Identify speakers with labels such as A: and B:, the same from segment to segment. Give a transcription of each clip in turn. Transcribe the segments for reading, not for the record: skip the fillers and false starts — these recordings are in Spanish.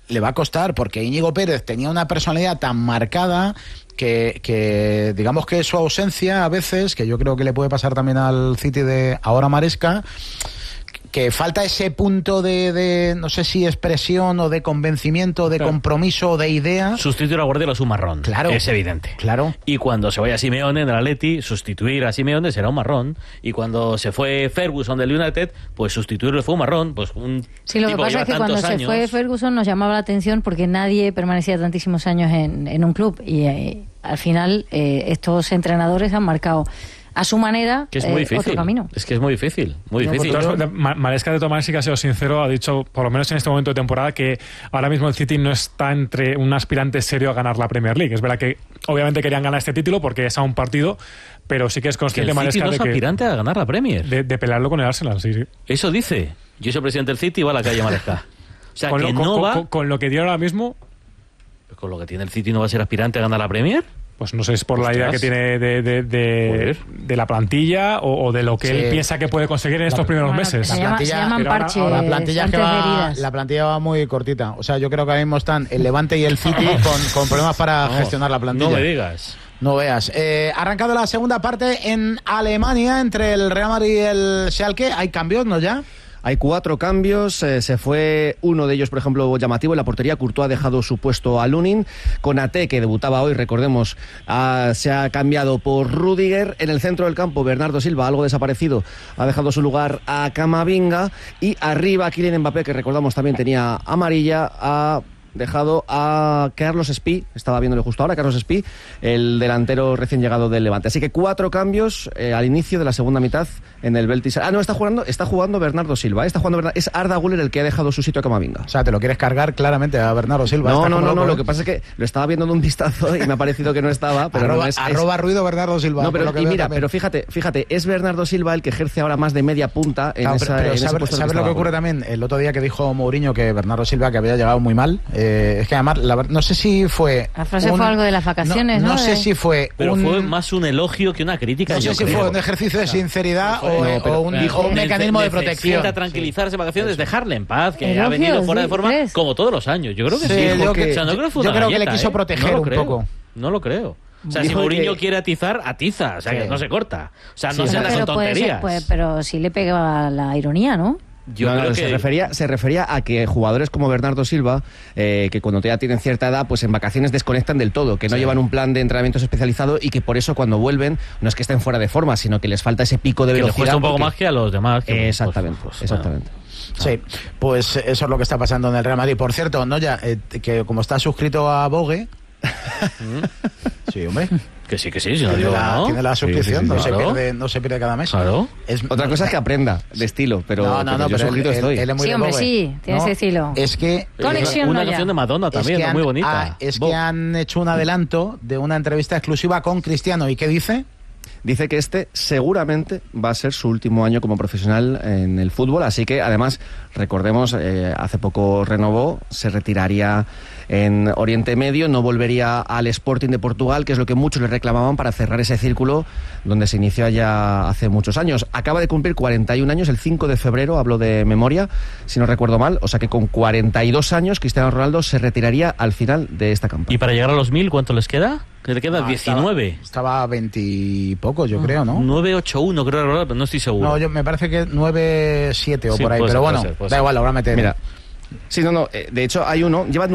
A: le va a costar, porque Íñigo Pérez tenía una personalidad tan marcada que digamos que su ausencia a veces, que yo creo que le puede pasar también al City de ahora Maresca, que falta ese punto de no sé si expresión o de convencimiento, de compromiso o de idea.
B: Sustituir a Guardiola es un marrón, claro, es evidente.
A: Claro.
B: Y cuando se vaya Simeone en el Atleti, sustituir a Simeone será un marrón. Y cuando se fue Ferguson del United, pues sustituirlo fue un marrón. Pues
C: sí, lo que pasa es que cuando se fue Ferguson nos llamaba la atención porque nadie permanecía tantísimos años en un club. Y al final estos entrenadores han marcado a su manera,
B: que es muy difícil.
C: Otro camino.
B: Es que es muy difícil, muy difícil.
D: Maresca, de tomar, sí que ha sido sincero, ha dicho, por lo menos en este momento de temporada, que ahora mismo el City no está entre un aspirante serio a ganar la Premier League. Es verdad que obviamente querían ganar este título porque es a un partido, pero sí que es consciente Maresca
B: no
D: de
B: es aspirante a ganar la Premier.
D: De pelearlo con el Arsenal, sí.
B: Eso dice. Yo soy presidente del City y va a la calle Maresca. O sea,
D: con lo que dio ahora mismo...
B: ¿Con lo que tiene el City no va a ser aspirante a ganar la Premier?
D: Pues no sé, es por la idea que tiene de la plantilla o de lo que él piensa que puede conseguir en estos primeros meses.
C: Se llaman parches.
A: La plantilla va muy cortita. O sea, yo creo que ahora mismo están el Levante y el City con problemas para gestionar la plantilla.
B: No me digas.
A: No veas. Arrancado la segunda parte en Alemania entre el Real Madrid y el Schalke. ¿Hay cambios, no ya?
E: Hay 4 cambios, se fue uno de ellos, por ejemplo, llamativo. En la portería, Courtois ha dejado su puesto a Lunin. Konaté, que debutaba hoy, recordemos, se ha cambiado por Rüdiger. En el centro del campo, Bernardo Silva, algo desaparecido, ha dejado su lugar a Camavinga. Y arriba, Kylian Mbappé, que recordamos también tenía amarilla, ha dejado a Carlos Espí, estaba viéndolo justo ahora, Carlos Espí, el delantero recién llegado del Levante. Así que 4 cambios al inicio de la segunda mitad en el Betis. No, está jugando Bernardo Silva. Es Arda Güler el que ha dejado su sitio a Camavinga.
A: O sea, te lo quieres cargar claramente a Bernardo Silva.
E: No, lo que pasa es que lo estaba viendo de un vistazo y me ha parecido que no estaba. Pero
A: arroba ruido Bernardo Silva.
E: No, pero fíjate, es Bernardo Silva el que ejerce ahora más de media punta en
A: ¿sabes lo que ocurre también? El otro día que dijo Mourinho que Bernardo Silva que había llegado muy mal, es que además, no sé si fue...
C: La frase fue algo de las vacaciones, ¿no?
A: No sé si fue...
B: Pero fue más un elogio que una crítica.
A: No sé si fue un ejercicio de sinceridad o un mecanismo de protección.
B: Necesita tranquilizarse vacaciones, dejarle en paz, que ha venido fuera de forma como todos los años. Yo creo que sí.
A: Yo creo que le quiso proteger un poco.
B: No lo creo. O sea, si Mourinho quiere atizar, atiza. O sea, que no se corta. O sea, no sean las tonterías.
C: Pero sí le pegaba la ironía, ¿no?
E: Yo creo que se refería a que jugadores como Bernardo Silva, que cuando ya tienen cierta edad, pues en vacaciones desconectan del todo, que no llevan un plan de entrenamientos especializado y que por eso cuando vuelven no es que estén fuera de forma, sino que les falta ese pico de velocidad.
B: Que les cuesta un poco más que a los demás.
E: Exactamente.
A: Sí, pues eso es lo que está pasando en el Real Madrid. Por cierto, Noya, que como está suscrito a Vogue... Sí, hombre.
B: Que sí, si no digo, ¿no?
A: Tiene la suscripción,
B: sí,
A: no se pierde cada mes.
B: Claro.
E: Otra cosa es que aprenda de estilo, pero yo suscrito estoy.
A: Él es muy
C: sí, tiene ese estilo.
A: Es que
B: una canción de Madonna también, muy bonita.
A: Que han hecho un adelanto de una entrevista exclusiva con Cristiano. ¿Y qué dice?
E: Dice que este seguramente va a ser su último año como profesional en el fútbol, así que además, recordemos, hace poco renovó, se retiraría en Oriente Medio, no volvería al Sporting de Portugal, que es lo que muchos le reclamaban para cerrar ese círculo donde se inició ya hace muchos años. Acaba de cumplir 41 años, el 5 de febrero, hablo de memoria, si no recuerdo mal, o sea que con 42 años Cristiano Ronaldo se retiraría al final de esta campaña.
B: ¿Y para llegar a los 1000 cuánto les queda? Le queda 19.
A: Estaba 20 y poco, yo creo, ¿no?
B: 981, creo, pero no estoy seguro.
A: No, me parece que 97 o por ahí, pero bueno, da igual, ahora meter.
E: Mira, sí, de hecho hay uno, lleva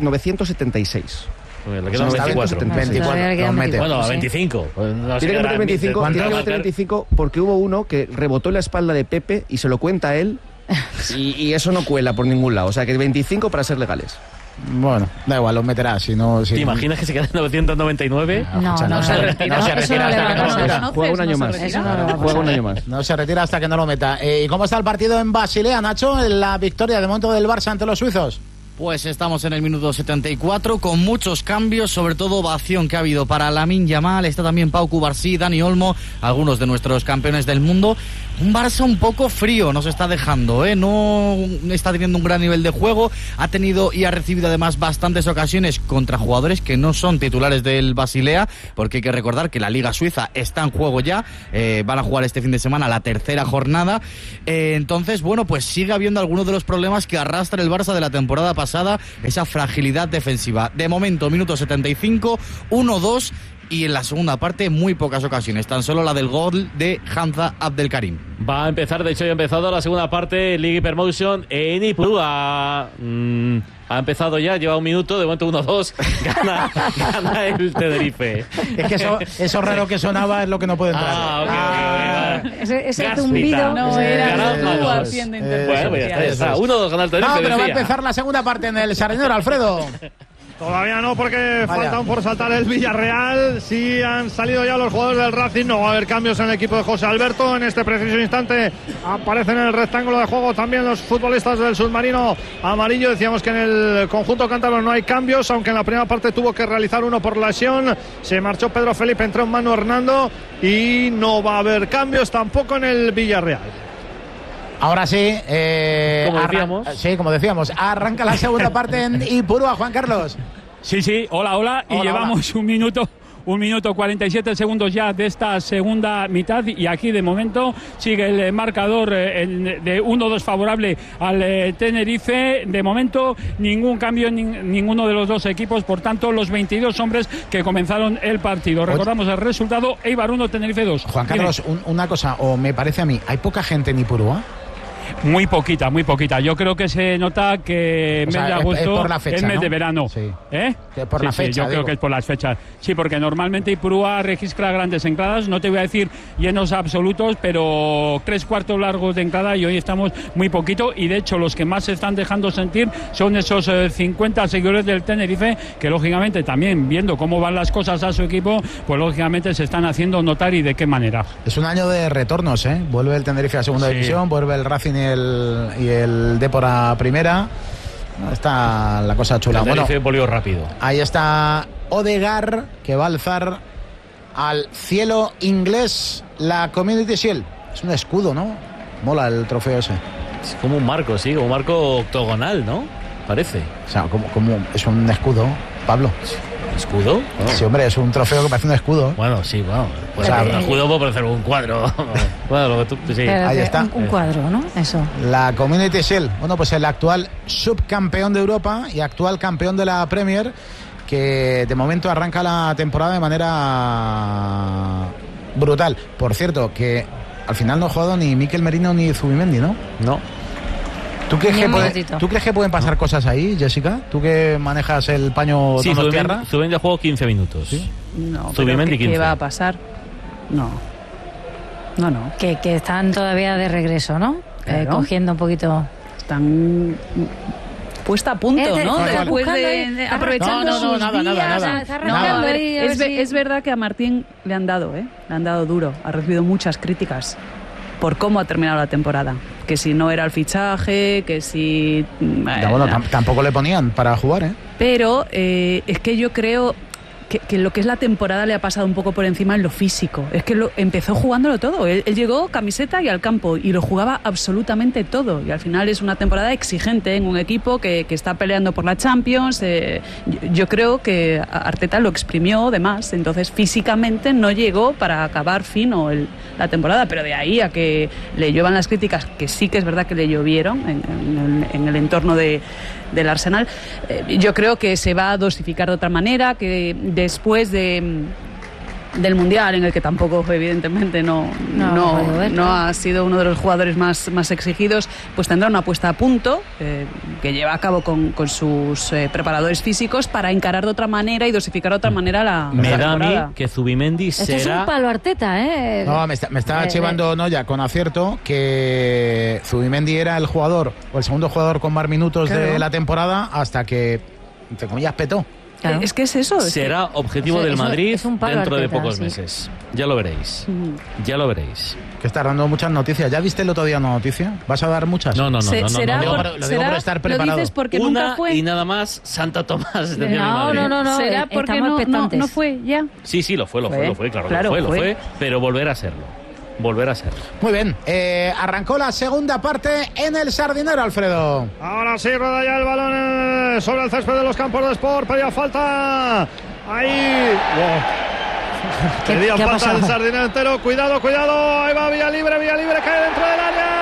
E: 976.
B: Le queda 24. Bueno, a 25.
E: Tiene que meter 25 porque hubo uno que rebotó en la espalda de Pepe y se lo cuenta a él y eso no cuela por ningún lado. O sea que 25 para ser legales.
A: Bueno, da igual, los meterás. Si
B: ¿Te imaginas que se queda en 999?
C: No se retira hasta que
E: juega un año más. Juega un año más.
A: No se retira hasta que no lo meta. ¿Y cómo está el partido en Basilea, Nacho? En la victoria de momento del Barça ante los suizos.
F: Pues estamos en el minuto 74 con muchos cambios, sobre todo ovación que ha habido para Lamine Yamal, está también Pau Cubarsí, Dani Olmo, algunos de nuestros campeones del mundo, un Barça un poco frío nos está dejando, no está teniendo un gran nivel de juego, ha tenido y ha recibido además bastantes ocasiones contra jugadores que no son titulares del Basilea, porque hay que recordar que la Liga Suiza está en juego ya, van a jugar este fin de semana la tercera jornada, entonces bueno, pues sigue habiendo algunos de los problemas que arrastra el Barça de la temporada pasada, esa fragilidad defensiva. De momento, minuto 75, 1-2, y en la segunda parte muy pocas ocasiones, tan solo la del gol de Hamza Abdelkarim.
B: Va a empezar, de hecho ya ha empezado la segunda parte, Liga Hypermotion en Ipurúa. Ha empezado ya, lleva un minuto, de momento 1-2, gana el Tenerife.
A: Es que eso raro que sonaba es lo que no puede entrar.
C: Ese zumbido
G: no era haciendo
B: bueno, pues ya está. 1-2 gana el Tenerife.
A: No, pero va a empezar la segunda parte en el Sardinero, Alfredo.
H: Todavía no, porque falta por saltar el Villarreal. Sí han salido ya los jugadores del Racing. No va a haber cambios en el equipo de José Alberto. En este preciso instante aparecen en el rectángulo de juego también los futbolistas del submarino amarillo. Decíamos que en el conjunto cántabro no hay cambios, aunque en la primera parte tuvo que realizar uno por lesión. Se marchó Pedro Felipe, entró Manu Hernando y no va a haber cambios tampoco en el Villarreal.
A: Ahora sí,
B: como decíamos,
A: arranca la segunda parte en Ipurúa, Juan Carlos.
I: Sí, hola. Y llevamos un minuto 47 segundos ya de esta segunda mitad, y aquí de momento sigue el marcador de 1-2 favorable al Tenerife. De momento ningún cambio en ninguno de los dos equipos, por tanto los 22 hombres que comenzaron el partido. Recordamos el resultado: Eibar 1, Tenerife 2.
A: Juan Carlos, una cosa, o me parece a mí, ¿hay poca gente en Ipurúa?
I: Muy poquita. Yo creo que se nota que mes de agosto es mes de verano.
A: Sí.
I: Que
A: por la fecha,
I: yo creo que es por las fechas. Sí, porque normalmente Ipurúa registra grandes entradas, no te voy a decir llenos absolutos, pero 3/4 largos de entrada, y hoy estamos muy poquito, y de hecho los que más se están dejando sentir son esos 50 seguidores del Tenerife, que lógicamente también, viendo cómo van las cosas a su equipo, pues lógicamente se están haciendo notar, y de qué manera.
A: Es un año de retornos, Vuelve el Tenerife a segunda división, vuelve el Racing y el Depor a primera. Está la cosa chula.
B: El Tenerife volvió rápido.
A: Ahí está Odegaard, que va a alzar al cielo inglés la Community Shield. Es un escudo, ¿no? Mola el trofeo ese.
B: Es como un marco, sí, como un marco octogonal, ¿no? Parece.
A: O sea, como es un escudo, Pablo.
B: ¿Escudo?
A: Oh. Sí, hombre, es un trofeo que parece un escudo.
B: Bueno, sí, bueno. Pues un escudo puede parecer un cuadro. Bueno, lo que tú... Sí.
C: Ahí está. Un cuadro, ¿no? Eso.
A: La Community Shield. Bueno, pues el actual subcampeón de Europa y actual campeón de la Premier, que de momento arranca la temporada de manera brutal. Por cierto, que al final no ha jugado ni Mikel Merino ni Zubimendi, ¿no?
B: No.
A: ¿Tú crees que pueden pasar cosas ahí, Jessica? ¿Tú que manejas el paño tono tierra?
B: Zubimendi ha jugado 15 minutos.
G: ¿Sí? No,
B: Zubimendi 15.
G: ¿Qué va a pasar? No.
C: Que están todavía de regreso, ¿no?
G: Claro.
C: Cogiendo un poquito...
G: Están puesta a punto, ¿no? Después de aprovechando sus
A: nada.
G: Es verdad que a Martín le han dado duro, ha recibido muchas críticas por cómo ha terminado la temporada. Que si no era el fichaje, que si...
A: tampoco le ponían para jugar,
G: Pero es que yo creo que lo que es la temporada le ha pasado un poco por encima en lo físico. Es que empezó jugándolo todo. Él llegó camiseta y al campo y lo jugaba absolutamente todo. Y al final es una temporada exigente en un equipo que está peleando por la Champions. Yo creo que Arteta lo exprimió de más. Entonces físicamente no llegó para acabar fino la temporada. Pero de ahí a que le lluevan las críticas, que sí que es verdad que le llovieron en el entorno del Arsenal, yo creo que se va a dosificar de otra manera, que después del Mundial, en el que tampoco evidentemente no ha sido uno de los jugadores más exigidos, pues tendrá una puesta a punto que lleva a cabo con sus preparadores físicos para encarar de otra manera y dosificar de otra manera la
B: Me da
G: temporada.
B: A mí que Zubimendi
C: Esto
B: será...
C: es un palo Arteta,
A: No, me está chivando Noya con acierto que Zubimendi era el jugador o el segundo jugador con más minutos de la temporada hasta que, entre comillas, petó.
G: Claro. Es que es eso.
B: Será objetivo del Madrid dentro de
C: Arteta,
B: pocos meses. Ya lo veréis. Ya lo veréis.
A: Que está dando muchas noticias. ¿Ya viste el otro día una noticia? ¿Vas a dar muchas?
B: No.
G: Lo
A: digo por estar preparado.
G: Lo dices porque
B: Una
G: nunca fue.
B: y nada más Santo Tomás de
C: No.
G: ¿Será porque no fue ya?
B: Sí, lo fue, claro, lo fue, pero volver a serlo. volver a ser.
A: Muy bien, arrancó la segunda parte en el Sardinero, Alfredo.
H: Ahora sí, rueda ya el balón sobre el césped de los campos de Sport, pedía falta ahí. Pedía falta el Sardinero entero, cuidado, ahí va Villalibre, cae dentro del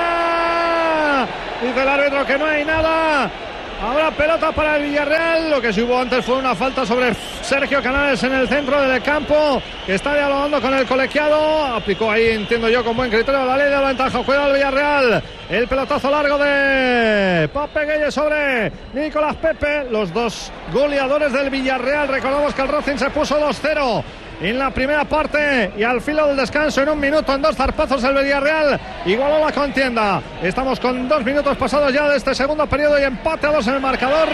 H: área. Dice el árbitro que no hay nada. Habrá pelota para el Villarreal. Lo que sí hubo antes fue una falta sobre Sergio Canales en el centro del campo, que está dialogando con el colegiado. Aplicó ahí, entiendo yo, con buen criterio la ley de la ventaja. Juega el Villarreal. El pelotazo largo de Pape Gueye sobre Nicolás Pepe. Los dos goleadores del Villarreal. Recordamos que el Racing se puso 2-0 en la primera parte y al filo del descanso, en un minuto, en 2 zarpazos, el Villarreal igualó la contienda. Estamos con 2 minutos pasados ya de este segundo periodo y empate a 2 en el marcador.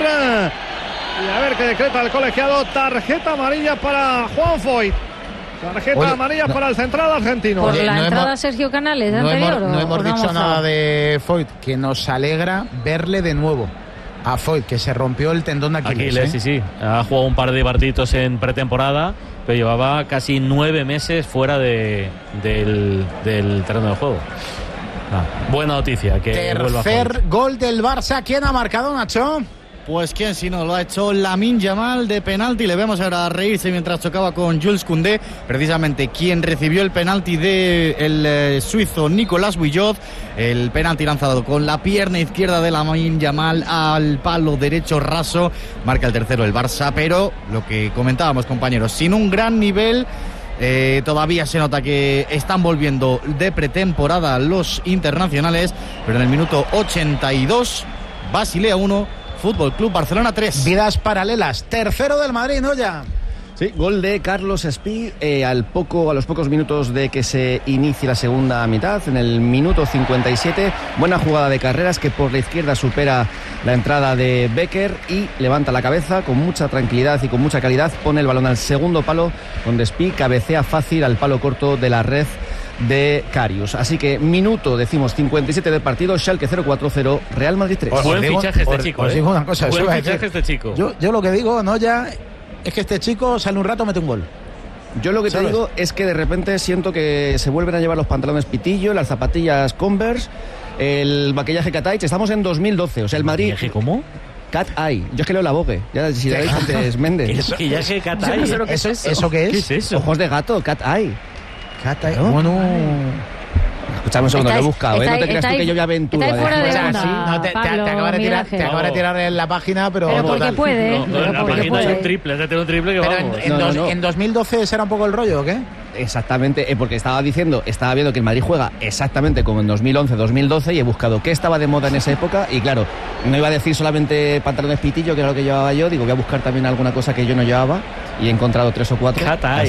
H: Y a ver qué decreta el colegiado. Tarjeta amarilla para Juan Foyt. Tarjeta amarilla para el central argentino.
C: Por la entrada a Sergio Canales anterior.
A: No hemos dicho nada de Foyt, que nos alegra verle de nuevo a Foyt, que se rompió el tendón de Aquiles.
B: Sí. Ha jugado un par de partidos en pretemporada, pero llevaba casi 9 meses fuera del terreno de juego. Buena noticia. Que
A: tercer gol del Barça. ¿Quién ha marcado, Nacho?
F: Pues quién si no, lo ha hecho Lamine Yamal de penalti. Le vemos ahora reírse mientras chocaba con Jules Koundé, precisamente quien recibió el penalti del suizo Nicolás Buyot. El penalti lanzado con la pierna izquierda de Lamine Yamal al palo derecho raso. Marca el tercero el Barça, pero lo que comentábamos, compañeros, sin un gran nivel. Todavía se nota que están volviendo de pretemporada los internacionales, pero en el minuto 82, Basilea 1, Fútbol Club Barcelona 3.
A: Vidas paralelas. Tercero del Madrid, ¿no? Ya.
E: Sí, gol de Carlos Espí a los pocos minutos de que se inicie la segunda mitad, en el minuto 57. Buena jugada de Carreras, que por la izquierda supera la entrada de Becker y levanta la cabeza con mucha tranquilidad y con mucha calidad. Pone el balón al segundo palo, donde Espí cabecea fácil al palo corto de la red de Karius. Así que minuto, decimos, 57 del partido. Schalke 0-4-0, Real Madrid 3.
B: Buen fichaje este chico.
A: Os digo una cosa,
B: buen fichaje este chico.
A: Yo lo que digo, no ya, es que este chico sale un rato, mete un gol.
E: Yo lo que te digo es que de repente siento que se vuelven a llevar los pantalones pitillo, las zapatillas Converse, el maquillaje Cat Eye. Estamos en 2012, o sea, el Madrid...
B: ¿Maquillaje cómo?
E: Cat Eye. Yo es que leo la Vogue. Ya si la veis antes Méndez.
B: Maquillaje Cat Eye.
A: ¿Eso qué es?
B: ¿Qué es eso?
E: Ojos de gato, Cat Eye.
A: ¿No? Bueno.
E: Escuchame un segundo, lo he buscado, no te creas tú que yo voy a aventura.
C: Te
A: acabas de tirar en la página, pero
C: porque puede.
B: La página es un triple, un triple que vamos.
A: ¿En 2012 será un poco el rollo o qué?
E: Exactamente, porque estaba viendo que el Madrid juega exactamente como en 2011-2012 y he buscado qué estaba de moda en esa época y claro, no iba a decir solamente pantalones pitillo, que era lo que llevaba yo, digo, voy a buscar también alguna cosa que yo no llevaba y he encontrado 3 o 4.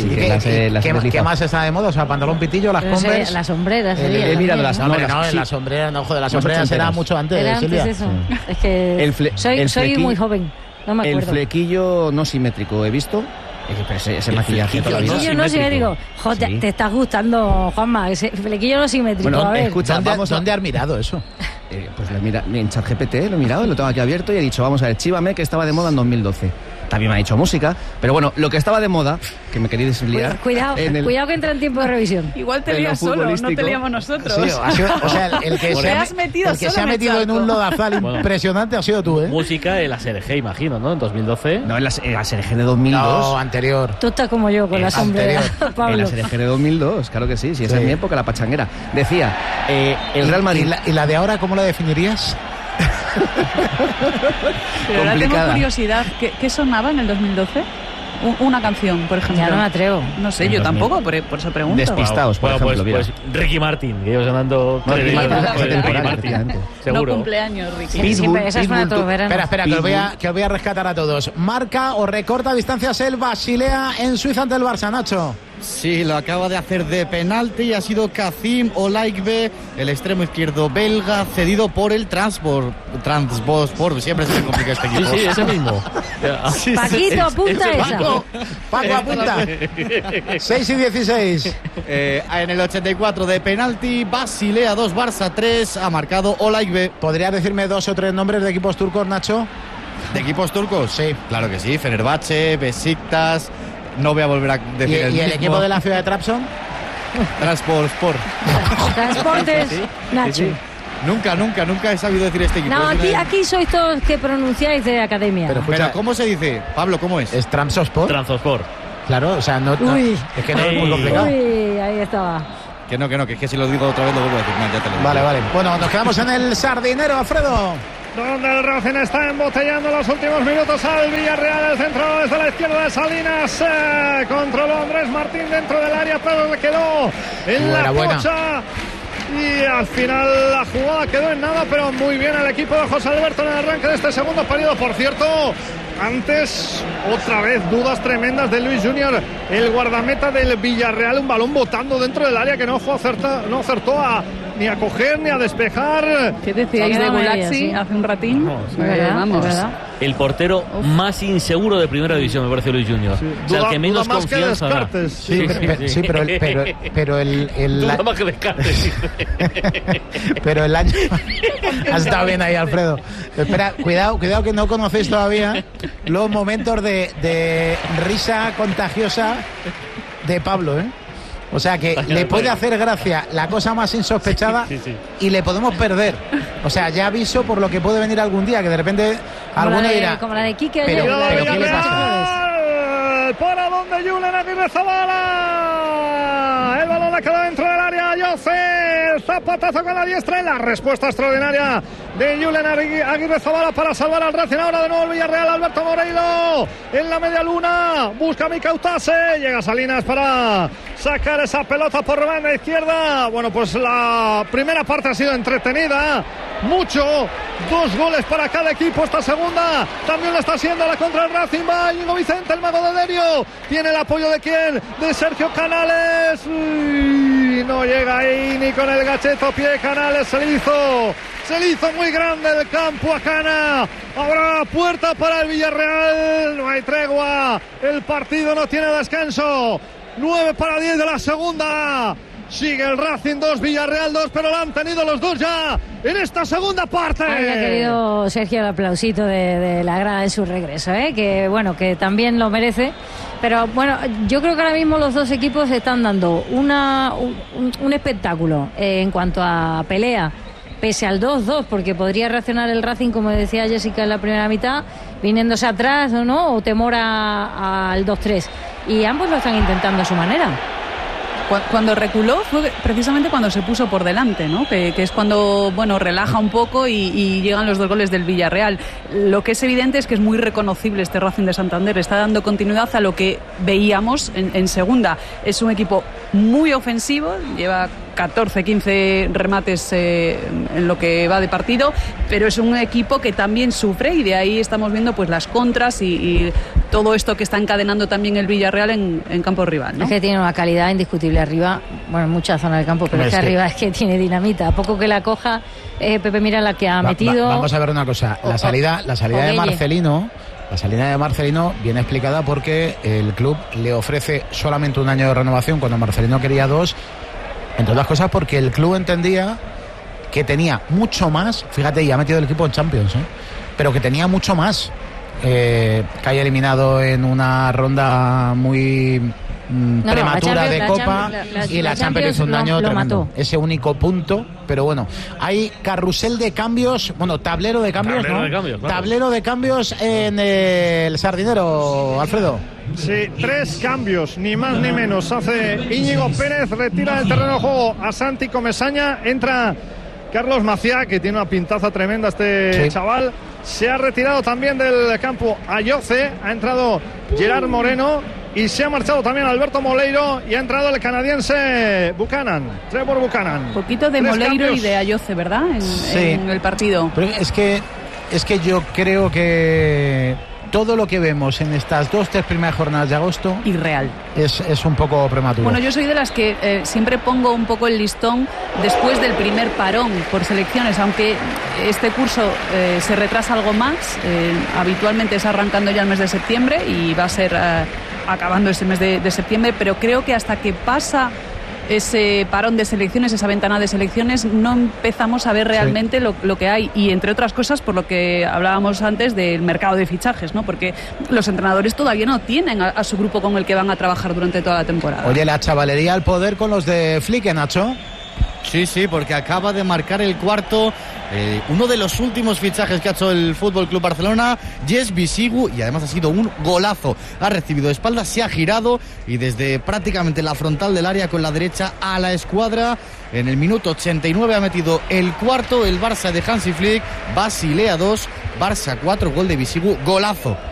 A: ¿Qué más está de moda? O sea, pantalón pitillo, las Converse.
C: Las sombreras.
A: He mirado las sombreras, no, joder, las sombreras era mucho antes, Silvia.
C: Eso. Es que soy muy joven, no me acuerdo.
E: El flequillo no simétrico he visto. Ese maquillaje
C: toda la vida. Flequillo no simétrico. Joder, sí. Te está gustando, Juanma. Ese flequillo no simétrico.
E: Bueno,
C: a ver.
E: Escucha,
A: ¿Dónde has mirado eso?
E: Pues en ChatGPT lo he mirado, lo tengo aquí abierto y he dicho, vamos a ver, Chívame, que estaba de moda en 2012. También me ha dicho música, pero bueno, lo que estaba de moda, que me queréis liar...
C: Cuidado que entra en tiempo de revisión.
G: Igual te lías solo, no te liamos nosotros.
A: Sí, o sea, el que se ha metido en un lodazal impresionante ha sido tú, ¿eh?
B: Música en la SRG, imagino, ¿no? En 2012.
E: No, en la SRG de 2002.
A: No, anterior.
C: Tú estás como yo, con la sombrera, Pablo.
E: En la SRG de 2002, claro que sí, esa es mi época, la pachanguera. Decía, el Real Madrid...
A: ¿Y la de ahora cómo la definirías?
G: Pero ahora tengo curiosidad, ¿qué sonaba en el 2012? Una canción, por ejemplo.
C: Ya no me atrevo.
G: No sé, yo tampoco, por eso pregunto.
E: Despistados, por ejemplo.
B: Pues Ricky Martin, que iba sonando...
E: Ricky Martin,
G: seguro. No cumpleaños, Ricky.
C: Esa es una toverana.
A: Espera, que os voy a rescatar a todos. ¿Marca o recorta distancias el Basilea en Suiza ante el Barça, Nacho?
F: Sí, lo acaba de hacer de penalti y ha sido Kazim Olaigbe, el extremo izquierdo belga, cedido por el Transport. Siempre se me complica este equipo.
B: Sí, ese mismo.
C: Paquito, apunta esa.
A: Paco, apunta. 6 y 16.
F: En el 84 de penalti, Basilea 2, Barça 3, ha marcado Olaigbe.
A: ¿Podrías decirme 2 o 3 nombres de equipos turcos, Nacho?
F: ¿De equipos turcos? Sí. Claro que sí, Fenerbahce, Besiktas... No voy a volver a decir
A: ¿Y el equipo de la ciudad de Trabzon?
F: Transport.
C: Transportes, Nacho.
F: Sí. Nunca he sabido decir este equipo.
C: No, aquí sois todos que pronunciáis de academia.
F: Pero ¿cómo se dice? Pablo, ¿cómo es?
A: Es Transosport.
B: Transosport.
A: Claro, o sea, no es que no es muy complicado.
C: Uy, ahí estaba.
F: Que no, que es que si lo digo otra vez lo vuelvo a decir. No, ya te lo digo.
A: Vale. Bueno, nos quedamos en el Sardinero, Alfredo.
H: Donde el Racing está embotellando los últimos minutos al Villarreal. El centro desde la izquierda de Salinas. Controló Andrés Martín dentro del área, pero le quedó en la pocha. Y al final la jugada quedó en nada, pero muy bien el equipo de José Alberto en el arranque de este segundo periodo. Por cierto, antes otra vez dudas tremendas de Luis Junior, el guardameta del Villarreal, un balón botando dentro del área que no acertó ni a coger ni a despejar.
G: ¿Qué decíais de Gulaxi hace un ratín?
C: Vamos.
B: El portero más inseguro de primera división, me parece, Luis Junior.
H: Sí.
B: O sea, el que menos confianza da.
A: Sí, pero
B: Duda más que Descartes.
A: pero el año has estado bien ahí, Alfredo. Espera, cuidado que no conocéis todavía los momentos de risa contagiosa de Pablo, ¿eh? O sea que le puede hacer gracia la cosa más insospechada y le podemos perder. O sea, ya aviso por lo que puede venir algún día, que de repente alguno dirá...
C: Como la de Quique.
A: Pero ¿qué le pasa?
H: Para donde Julen Aguirre Zabala. El balón la queda dentro del área. Jose, el zapatazo con la diestra y la respuesta extraordinaria de Julen Aguirre Zabala para salvar al Racing. Ahora de nuevo el Villarreal. Alberto Moreiro en la media luna. Busca a Micautase. Llega Salinas para sacar esa pelota por banda izquierda. Bueno, pues la primera parte ha sido entretenida. Mucho. 2 goles para cada equipo. Esta segunda también lo está haciendo la contra el Racing. Va Íñigo Vicente, el mago de Derio. Tiene el apoyo de quién? De Sergio Canales. Uy, no llega ahí ni con el gacheto pie. Canales se le hizo muy grande el campo a Cana. Ahora puerta para el Villarreal. No hay tregua. El partido no tiene descanso. 9:10 de la segunda. Sigue el Racing 2, Villarreal 2, pero lo han tenido los dos ya en esta segunda parte.
C: Había querido Sergio el aplausito de la grada de su regreso, que bueno, que también lo merece. Pero bueno, yo creo que ahora mismo los dos equipos están dando un espectáculo en cuanto a pelea, pese al 2-2, porque podría reaccionar el Racing, como decía Jessica en la primera mitad, viniéndose atrás o temor al 2-3. Y ambos lo están intentando a su manera.
G: Cuando reculó fue precisamente cuando se puso por delante, ¿no? Que es cuando, bueno, relaja un poco y llegan los 2 goles del Villarreal. Lo que es evidente es que es muy reconocible este Racing de Santander. Está dando continuidad a lo que veíamos en segunda. Es un equipo muy ofensivo, lleva 14-15 remates en lo que va de partido, pero es un equipo que también sufre y de ahí estamos viendo pues las contras y todo esto que está encadenando también el Villarreal en campo rival, ¿no?
C: Es que tiene una calidad indiscutible arriba, bueno, en mucha zona del campo, pero es que arriba es que tiene dinamita. A poco que la coja, Pepe mira la que ha metido.
A: Vamos a ver una cosa, la salida de Marcelino. La salida de Marcelino viene explicada porque el club le ofrece solamente un año de renovación cuando Marcelino quería 2. Entre otras cosas porque el club entendía que tenía mucho más, fíjate, y ha metido el equipo en Champions, pero que tenía mucho más, que haya eliminado en una ronda muy prematura de Copa, y la Champions hizo un daño tremendo. Ese único punto, pero bueno, hay carrusel de cambios, bueno, tablero de cambios, tablero de cambios en el Sardinero, Alfredo.
H: Sí, 3 cambios, ni más ni menos. Hace Íñigo Pérez, retira del terreno de juego a Santi Comesaña, entra Carlos Maciá, que tiene una pintaza tremenda chaval. Se ha retirado también del campo Ayoce, ha entrado Gerard Moreno y se ha marchado también Alberto Moleiro y ha entrado el canadiense Trevor Buchanan.
G: Un poquito de Moleiro cambios. Y de Ayoce, ¿verdad? En el partido.
A: Pero es que yo creo que todo lo que vemos en estas 2-3 primeras jornadas de agosto
G: irreal.
A: Es un poco prematuro.
G: Bueno, yo soy de las que siempre pongo un poco el listón después del primer parón por selecciones, aunque este curso se retrasa algo más. Habitualmente es arrancando ya el mes de septiembre y va a ser acabando este mes de septiembre, pero creo que hasta que pasa ese parón de selecciones, esa ventana de selecciones, no empezamos a ver realmente lo que hay, y entre otras cosas por lo que hablábamos antes del mercado de fichajes, ¿no? Porque los entrenadores todavía no tienen a su grupo con el que van a trabajar durante toda la temporada.
A: Oye, la chavalería al poder con los de Flick, Nacho.
F: Sí, porque acaba de marcar el cuarto, uno de los últimos fichajes que ha hecho el Fútbol Club Barcelona, Jess Bisigu, y además ha sido un golazo. Ha recibido de espaldas, se ha girado y desde prácticamente la frontal del área con la derecha a la escuadra. En el minuto 89 ha metido el cuarto el Barça de Hansi Flick. Basilea 2, Barça 4, gol de Bisigu, golazo